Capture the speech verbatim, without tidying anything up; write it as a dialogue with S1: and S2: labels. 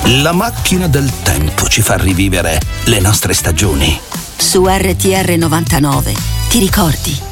S1: La macchina del tempo ci fa rivivere le nostre stagioni.
S2: Su R T R novantanove ti ricordi